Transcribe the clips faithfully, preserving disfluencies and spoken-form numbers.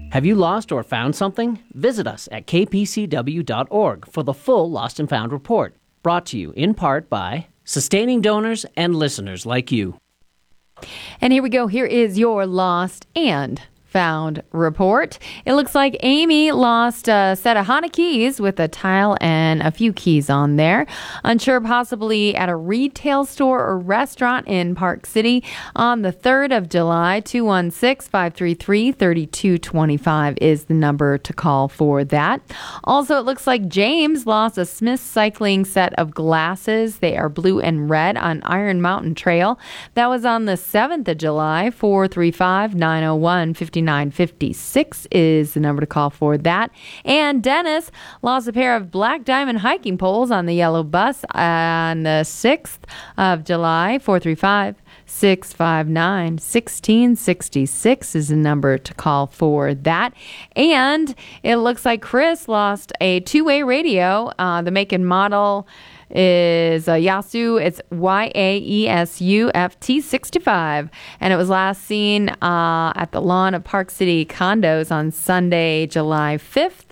Have you lost or found something? Visit us at k p c w dot org for the full Lost and Found report, brought to you in part by sustaining donors and listeners like you. And here we go. Here is your Lost and Found report. It looks like Amy lost a set of Hana keys with a tile and a few keys on there. Unsure, possibly at a retail store or restaurant in Park City on the third of July. two one six, five three three, three two two five is the number to call for that. Also, it looks like James lost a Smith Cycling set of glasses. They are blue and red on Iron Mountain Trail. That was on the seventh of July. four three five, nine oh one, five nine five six is the number to call for that. And Dennis lost a pair of black diamond hiking poles on the yellow bus on the sixth of July. four three five, six five nine, one six six six is the number to call for that. And it looks like Chris lost a two-way radio. Uh, the make and model is uh, Yaesu. It's Y A E S U F T sixty-five, and it was last seen uh, at the lawn of Park City Condos on Sunday, July fifth.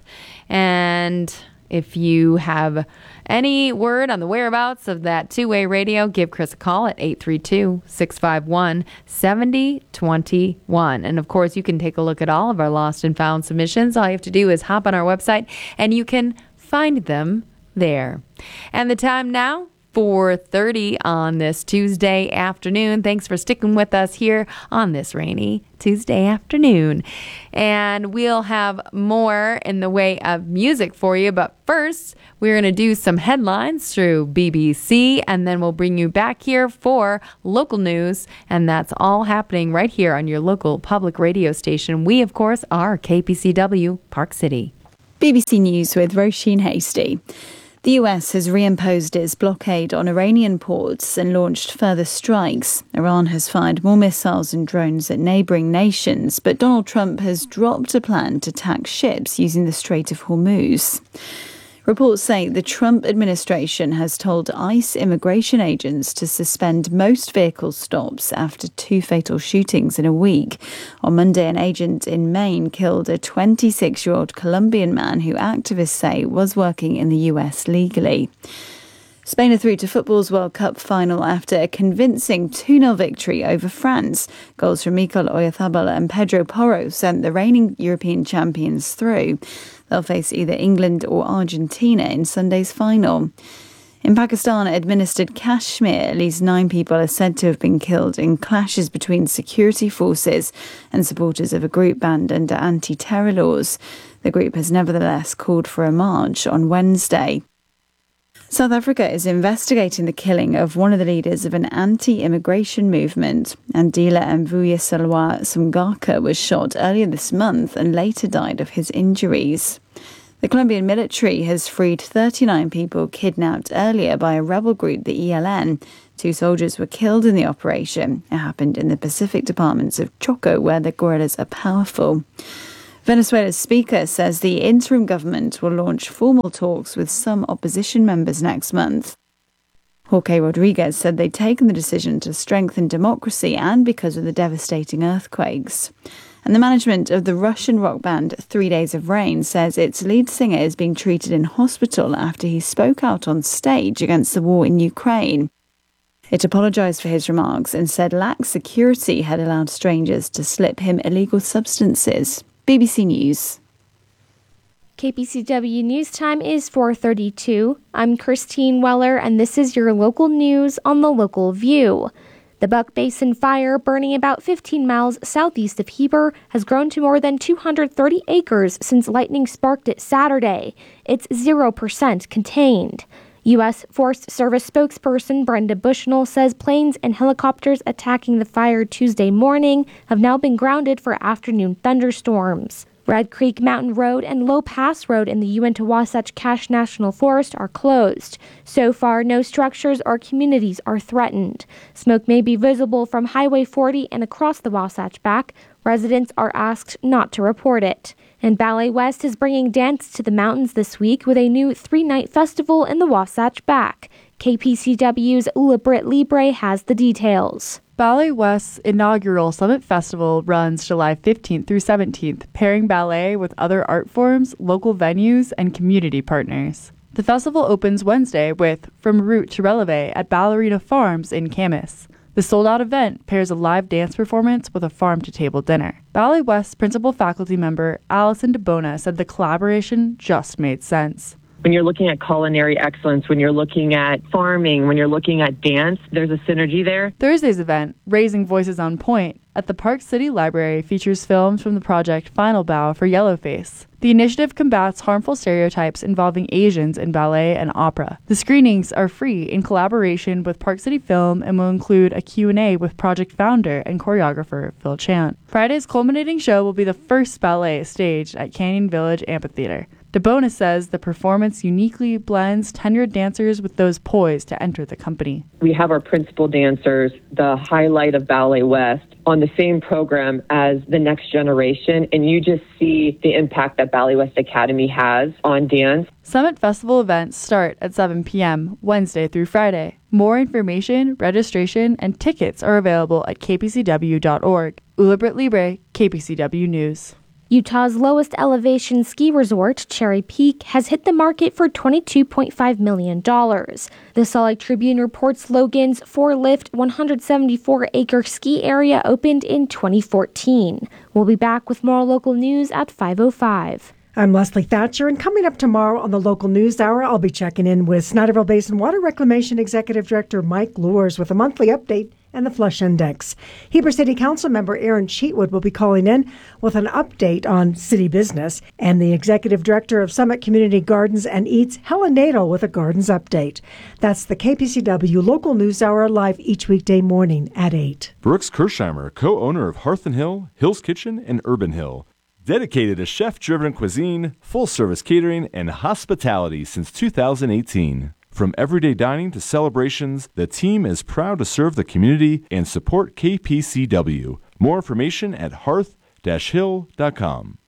And if you have any word on the whereabouts of that two-way radio, give Chris a call at eight three two, six five one, seven oh two one. And of course, you can take a look at all of our Lost and Found submissions. All you have to do is hop on our website and you can find them there. And the time now, four thirty on this Tuesday afternoon. Thanks for sticking with us here on this rainy Tuesday afternoon. And we'll have more in the way of music for you. But first, we're going to do some headlines through B B C, and then we'll bring you back here for local news. And that's all happening right here on your local public radio station. We, of course, are K P C W Park City. B B C News with Roisin Hasty. The U S has reimposed its blockade on Iranian ports and launched further strikes. Iran has fired more missiles and drones at neighbouring nations, but Donald Trump has dropped a plan to attack ships using the Strait of Hormuz. Reports say the Trump administration has told ICE immigration agents to suspend most vehicle stops after two fatal shootings in a week. On Monday, an agent in Maine killed a twenty-six-year-old Colombian man who activists say was working in the U S legally. Spain are through to football's World Cup final after a convincing two nil victory over France. Goals from Mikel Oyarzabal and Pedro Porro sent the reigning European champions through. They'll face either England or Argentina in Sunday's final. In Pakistan, administered Kashmir, at least nine people are said to have been killed in clashes between security forces and supporters of a group banned under anti-terror laws. The group has nevertheless called for a march on Wednesday. South Africa is investigating the killing of one of the leaders of an anti-immigration movement. Andile Mvuyeselwa Sumgaka was shot earlier this month and later died of his injuries. The Colombian military has freed thirty-nine people kidnapped earlier by a rebel group, the E L N. Two soldiers were killed in the operation. It happened in the Pacific departments of Choco, where the guerrillas are powerful. Venezuela's speaker says the interim government will launch formal talks with some opposition members next month. Jorge Rodriguez said they'd taken the decision to strengthen democracy and because of the devastating earthquakes. And the management of the Russian rock band Three Days of Rain says its lead singer is being treated in hospital after he spoke out on stage against the war in Ukraine. It apologised for his remarks and said lax security had allowed strangers to slip him illegal substances. B B C News. K P C W News Time is four thirty-two. I'm Christine Weller, and this is your local news on the Local View. The Buck Basin fire, burning about fifteen miles southeast of Heber, has grown to more than two hundred thirty acres since lightning sparked it Saturday. It's zero percent contained. U S Forest Service spokesperson Brenda Bushnell says planes and helicopters attacking the fire Tuesday morning have now been grounded for afternoon thunderstorms. Red Creek Mountain Road and Low Pass Road in the Uinta Wasatch Cache National Forest are closed. So far, no structures or communities are threatened. Smoke may be visible from Highway forty and across the Wasatch Back. Residents are asked not to report it. And Ballet West is bringing dance to the mountains this week with a new three-night festival in the Wasatch Back. K P C W's Ula Britt Libre has the details. Ballet West's inaugural Summit Festival runs July fifteenth through seventeenth, pairing ballet with other art forms, local venues, and community partners. The festival opens Wednesday with From Root to Releve at Ballerina Farms in Camas. The sold-out event pairs a live dance performance with a farm-to-table dinner. Ballet West principal faculty member Allison DeBona said the collaboration just made sense. When you're looking at culinary excellence, when you're looking at farming, when you're looking at dance, there's a synergy there. Thursday's event, Raising Voices on Point, at the Park City Library features films from the project Final Bow for Yellowface. The initiative combats harmful stereotypes involving Asians in ballet and opera. The screenings are free in collaboration with Park City Film and will include a Q and A with project founder and choreographer Phil Chan. Friday's culminating show will be the first ballet staged at Canyon Village Amphitheater. DeBona says the performance uniquely blends tenured dancers with those poised to enter the company. We have our principal dancers, the highlight of Ballet West, on the same program as the next generation, and you just see the impact that Ballet West Academy has on dance. Summit Festival events start at seven p.m. Wednesday through Friday. More information, registration, and tickets are available at k p c w dot org. Ula Britt Libre, K P C W News. Utah's lowest elevation ski resort, Cherry Peak, has hit the market for twenty-two point five million dollars. The Salt Lake Tribune reports Logan's four-lift, one hundred seventy-four acre ski area opened in twenty fourteen. We'll be back with more local news at five oh five. I'm Leslie Thatcher, and coming up tomorrow on the Local News Hour, I'll be checking in with Snyderville Basin Water Reclamation Executive Director Mike Lures with a monthly update and the Flush Index. Heber City Council member Aaron Cheatwood will be calling in with an update on city business, and the Executive Director of Summit Community Gardens and Eats, Helen Nadel, with a Gardens update. That's the K P C W Local News Hour, live each weekday morning at eight. Brooks Kirschheimer, co-owner of Hearth and Hill, Hill's Kitchen, and Urban Hill. Dedicated to chef-driven cuisine, full-service catering, and hospitality since two thousand eighteen. From everyday dining to celebrations, the team is proud to serve the community and support K P C W. More information at hearth dash hill dot com.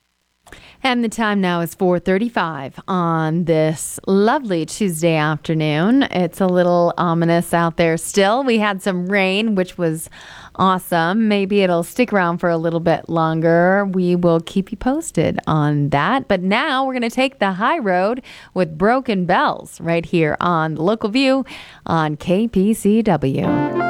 And the time now is four thirty-five on this lovely Tuesday afternoon. It's a little ominous out there still. We had some rain, which was awesome. Maybe it'll stick around for a little bit longer. We will keep you posted on that. But now we're going to take the high road with Broken Bells right here on Local View on K P C W.